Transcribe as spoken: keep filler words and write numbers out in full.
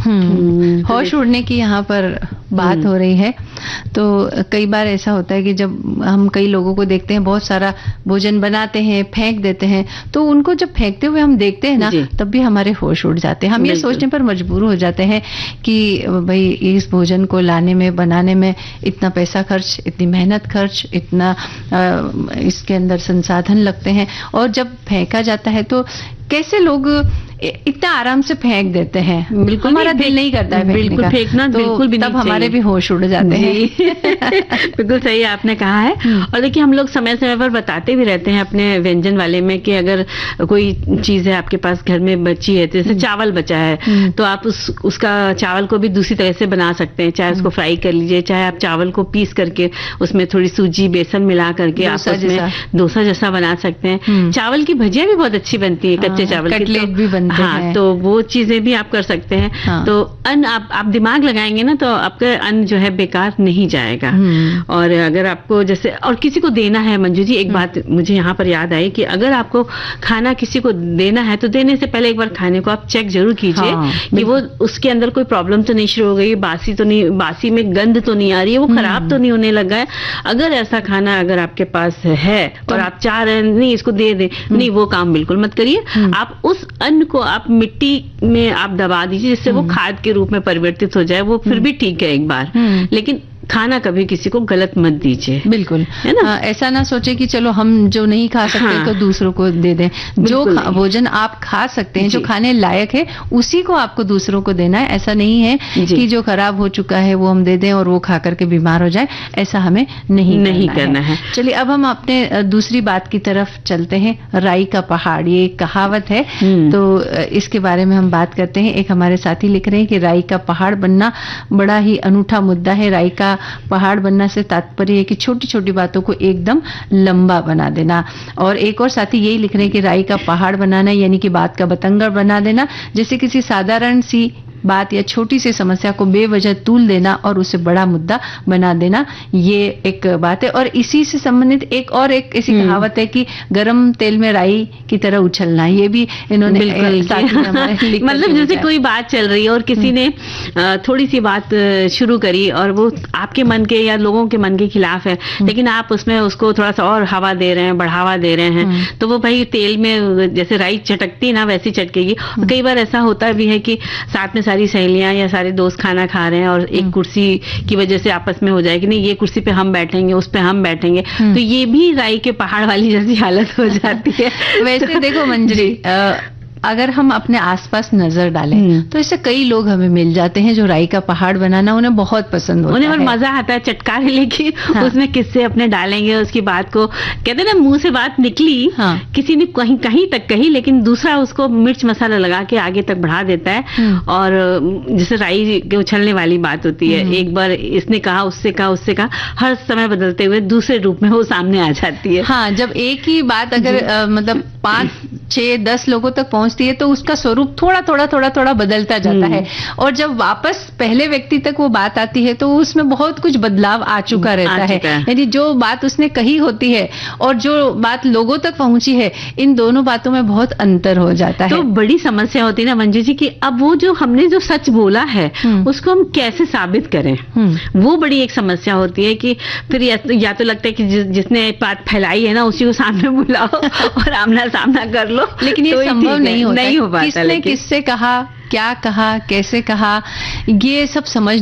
हम्म, होश उड़ने की यहाँ पर बात हो रही है। तो कई बार ऐसा होता है कि जब हम कई लोगों को देखते हैं बहुत सारा भोजन बनाते हैं, फेंक देते हैं, तो उनको जब फेंकते हुए हम देखते हैं ना, तब भी हमारे होश उड़ जाते हैं। हम ये सोचने पर मजबूर हो जाते हैं कि भाई इस भोजन को लाने में, बनाने में इतना पैसा खर्च, इतनी मेहनत खर्च, इतना आ, इसके अंदर संसाधन लगते हैं, और जब फेंका जाता है तो कैसे लोग इतना आराम से फेंक देते हैं। बिल्कुल हमारा दिल नहीं करता है बिल्कुल का। फेंकना, तो बिल्कुल भी नहीं तब हमारे भी होश उड़ जाते हैं। बिल्कुल सही आपने कहा है। और देखिए हम लोग समय समय पर बताते भी रहते हैं अपने व्यंजन वाले में कि अगर कोई चीज है आपके पास घर में बची है, जैसे चावल बचा है, तो आप उस उसका चावल को भी दूसरी तरह से बना सकते हैं। चाहे उसको फ्राई कर लीजिए, चाहे आप चावल को पीस करके उसमें थोड़ी सूजी बेसन मिला करके आप उसमें डोसा जैसा बना सकते हैं। चावल की भजिया भी बहुत अच्छी बनती है, कच्चे चावल की, कटलेट भी बनते हाँ हैं। तो वो चीजें भी आप कर सकते हैं। हाँ। तो अन्न आप आप दिमाग लगाएंगे ना, तो आपका अन्न जो है बेकार नहीं जाएगा। और अगर आपको जैसे और किसी को देना है, मंजू जी एक बात मुझे यहाँ पर याद आई कि अगर आपको खाना किसी को देना है तो देने से पहले एक बार खाने को आप चेक जरूर कीजिए। हाँ, कि वो उसके अंदर कोई प्रॉब्लम तो नहीं शुरू हो गई, बासी तो नहीं, बासी में गंध तो नहीं आ रही है, वो खराब तो नहीं होने लगा है। अगर ऐसा खाना अगर आपके पास है और आप चाह रहे हैं नहीं इसको दे दे, नहीं वो काम बिल्कुल मत करिए। आप उस अन्न को आप मिट्टी में आप दबा दीजिए, जिससे वो खाद के रूप में परिवर्तित हो जाए, वो फिर भी ठीक है एक बार, लेकिन खाना कभी किसी को गलत मत दीजिए। बिल्कुल, है ना। आ, ऐसा ना सोचे कि चलो हम जो नहीं खा सकते हाँ। तो दूसरों को दे दें। जो भोजन आप खा सकते हैं, जो खाने लायक है, उसी को आपको दूसरों को देना है। ऐसा नहीं है कि जो खराब हो चुका है वो हम दे दें और वो खा करके बीमार हो जाए, ऐसा हमें नहीं नहीं करना, करना है, है। चलिए अब हम अपने दूसरी बात की तरफ चलते हैं। राई का पहाड़, ये कहावत है, तो इसके बारे में हम बात करते हैं। एक हमारे साथी लिख रहे हैं कि राई का पहाड़ बनना बड़ा ही अनूठा मुद्दा है। राई का पहाड़ बनना से तात्पर्य है कि छोटी छोटी बातों को एकदम लंबा बना देना। और एक और साथी यही लिख रहे हैं कि राई का पहाड़ बनाना यानी कि बात का बतंगड़ बना देना, जैसे किसी साधारण सी बात या छोटी सी समस्या को बेवजह तूल देना और उसे बड़ा मुद्दा बना देना, ये एक बात है। और इसी से संबंधित एक और एक ऐसी कहावत है कि गरम तेल में राई की तरह उछलना। ये भी इन्होंने मतलब जैसे कोई बात चल रही है और किसी ने थोड़ी सी बात शुरू करी और वो आपके मन के या लोगों के मन के खिलाफ है, लेकिन आप उसमें उसको थोड़ा सा और हवा दे रहे हैं, बढ़ावा दे रहे हैं, तो वो भाई तेल में जैसे राई चटकती ना वैसी चटकेगी। कई बार ऐसा होता भी है कि साथ में सारी सहेलियां या सारे दोस्त खाना खा रहे हैं और एक कुर्सी की वजह से आपस में हो जाए कि नहीं ये कुर्सी पे हम बैठेंगे, उस पे हम बैठेंगे, तो ये भी राई के पहाड़ वाली जैसी हालत हो जाती है। वैसे देखो मंजरी, अगर हम अपने आसपास नजर डालें तो ऐसे कई लोग हमें मिल जाते हैं जो राई का पहाड़ बनाना उन्हें बहुत पसंद होता उन्हें है, और मजा आता है चटकारे लेके। हाँ। उसमें किस्से अपने डालेंगे, उसकी बात को कहते हैं ना मुंह से बात निकली, हाँ। किसी ने कहीं कहीं तक कही, लेकिन दूसरा उसको मिर्च मसाला लगा के आगे तक बढ़ा देता है। और जैसे राई के उछलने वाली बात होती है, एक बार इसने कहा, उससे कहा, उससे कहा, हर समय बदलते हुए दूसरे रूप में वो सामने आ जाती है। हाँ, जब एक ही बात अगर आ, मतलब पांच छह दस लोगों तक पहुंचती है तो उसका स्वरूप थोड़ा थोड़ा थोड़ा थोड़ा बदलता जाता है। और जब वापस पहले व्यक्ति तक वो बात आती है तो उसमें बहुत कुछ बदलाव आ चुका रहता है। यानी जो बात उसने कही होती है और जो बात लोगों तक पहुंची है, इन दोनों बातों में बहुत अंतर हो जाता है। तो बड़ी समस्या होती है ना मंजू जी कि अब वो जो हमने जो सच बोला है उसको हम कैसे साबित करें, वो बड़ी एक समस्या होती है। कि फिर या तो, या तो लगता है कि जिस, जिसने बात फैलाई है ना उसी को सामने बुलाओ और आमना सामना कर लो, लेकिन ये संभव नहीं होता। नहीं हो पाता। किसने किससे कहा, क्या कहा, कैसे कहा, ये सब समझ